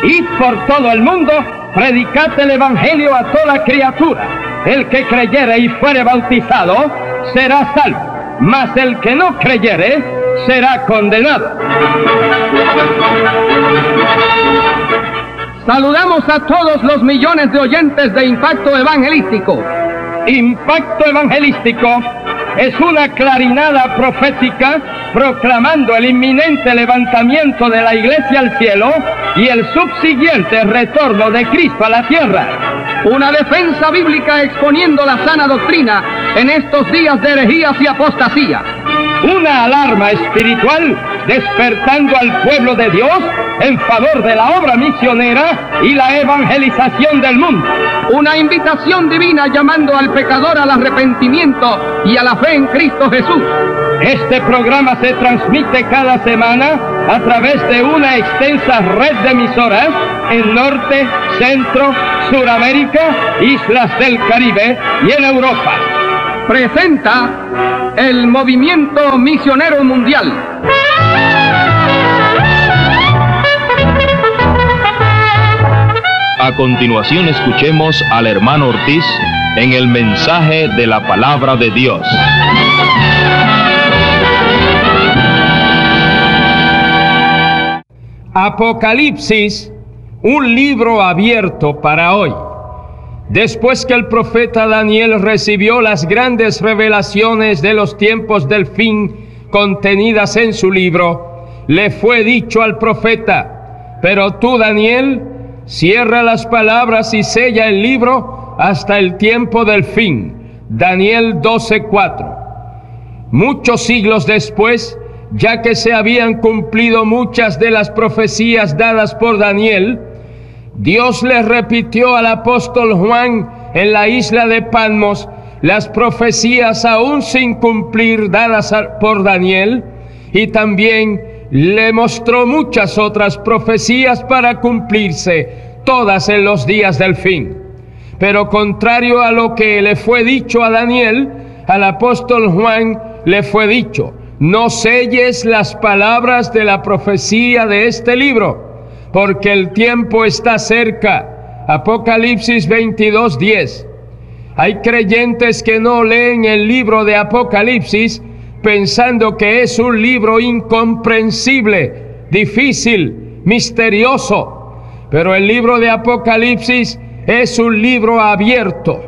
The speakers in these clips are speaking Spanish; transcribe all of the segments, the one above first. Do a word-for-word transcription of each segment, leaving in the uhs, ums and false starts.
id por todo el mundo, predicad el Evangelio a toda criatura. El que creyere y fuere bautizado será salvo, mas el que no creyere será condenado. Saludamos a todos los millones de oyentes de Impacto Evangelístico. Impacto Evangelístico es una clarinada profética proclamando el inminente levantamiento de la Iglesia al cielo y el subsiguiente retorno de Cristo a la tierra. Una defensa bíblica exponiendo la sana doctrina en estos días de herejías y apostasía. Una alarma espiritual despertando al pueblo de Dios en favor de la obra misionera y la evangelización del mundo. Una invitación divina llamando al pecador al arrepentimiento y a la fe en Cristo Jesús. Este programa se transmite cada semana a través de una extensa red de emisoras en Norte, Centro, Suramérica, Islas del Caribe y en Europa. Presenta el Movimiento Misionero Mundial. A continuación escuchemos al hermano Ortiz en el mensaje de la palabra de Dios. Apocalipsis, un libro abierto para hoy. Después que el profeta Daniel recibió las grandes revelaciones de los tiempos del fin contenidas en su libro, le fue dicho al profeta: pero tú, Daniel, cierra las palabras y sella el libro hasta el tiempo del fin. Daniel doce cuatro. Muchos siglos después, ya que se habían cumplido muchas de las profecías dadas por Daniel, Dios le repitió al apóstol Juan en la isla de Patmos las profecías aún sin cumplir dadas por Daniel, y también le mostró muchas otras profecías para cumplirse, todas en los días del fin. Pero contrario a lo que le fue dicho a Daniel, al apóstol Juan le fue dicho: no selles las palabras de la profecía de este libro, porque el tiempo está cerca. Apocalipsis veintidós diez. Hay creyentes que no leen el libro de Apocalipsis pensando que es un libro incomprensible, difícil, misterioso. Pero el libro de Apocalipsis es un libro abierto.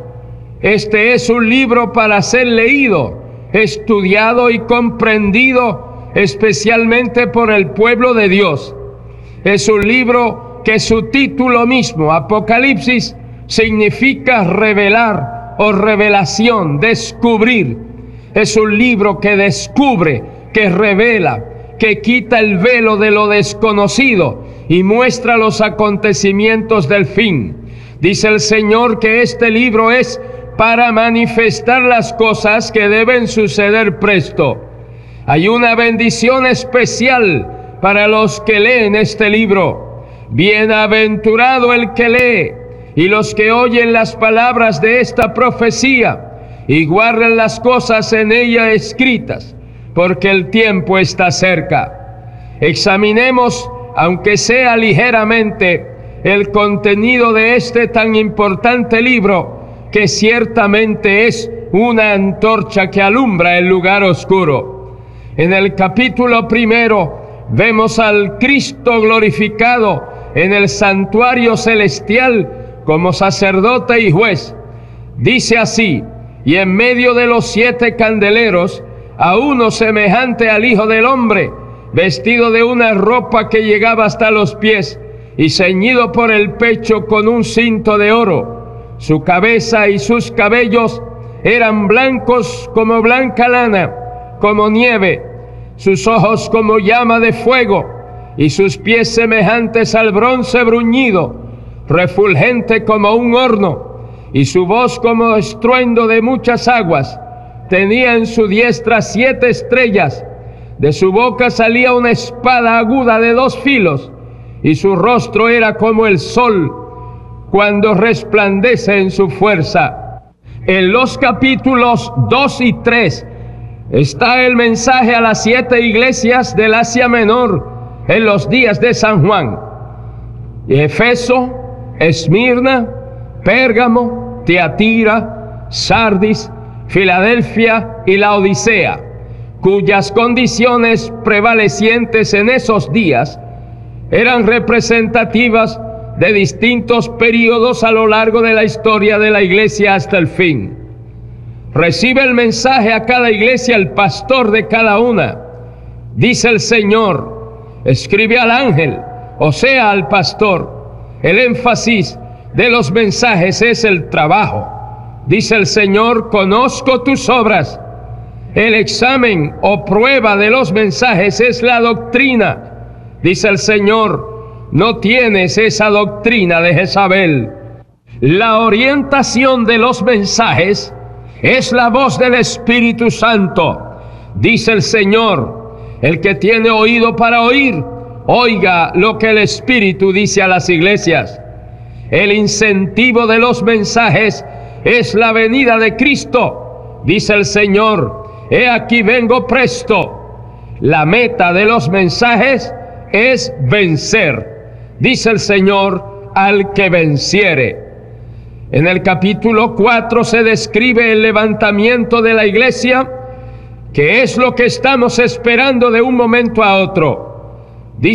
Este es un libro para ser leído, estudiado y comprendido especialmente por el pueblo de Dios. Es un libro que su título mismo, Apocalipsis, significa revelar o revelación, descubrir. Es un libro que descubre, que revela, que quita el velo de lo desconocido y muestra los acontecimientos del fin. Dice el Señor que este libro es para manifestar las cosas que deben suceder presto. Hay una bendición especial para los que leen este libro. Bienaventurado el que lee y los que oyen las palabras de esta profecía y guardan las cosas en ella escritas, porque el tiempo está cerca. Examinemos, aunque sea ligeramente, el contenido de este tan importante libro, que ciertamente es una antorcha que alumbra el lugar oscuro. En el capítulo primero vemos al Cristo glorificado en el santuario celestial como sacerdote y juez. Dice así: y en medio de los siete candeleros, a uno semejante al Hijo del Hombre, vestido de una ropa que llegaba hasta los pies y ceñido por el pecho con un cinto de oro. Su cabeza y sus cabellos eran blancos como blanca lana, como nieve, sus ojos como llama de fuego, y sus pies semejantes al bronce bruñido, refulgente como un horno, y su voz como estruendo de muchas aguas. Tenía en su diestra siete estrellas, de su boca salía una espada aguda de dos filos, y su rostro era como el sol cuando resplandece en su fuerza. En los capítulos dos y tres está el mensaje a las siete iglesias del Asia Menor en los días de San Juan. Efeso, Esmirna, Pérgamo, Tiatira, Sardis, Filadelfia y Laodicea, cuyas condiciones prevalecientes en esos días eran representativas de distintos períodos a lo largo de la historia de la iglesia hasta el fin. Recibe el mensaje a cada iglesia el pastor de cada una. Dice el Señor, escribe al ángel, o sea, al pastor. El énfasis de los mensajes es el trabajo. Dice el Señor, conozco tus obras. El examen o prueba de los mensajes es la doctrina. Dice el Señor, no tienes esa doctrina de Jezabel. La orientación de los mensajes es la voz del Espíritu Santo. Dice el Señor, el que tiene oído para oír, oiga lo que el Espíritu dice a las iglesias. El incentivo de los mensajes es la venida de Cristo. Dice el Señor, he aquí vengo presto. La meta de los mensajes es vencer. Dice el Señor, al que venciere. En el capítulo cuatro se describe el levantamiento de la iglesia, que es lo que estamos esperando de un momento a otro.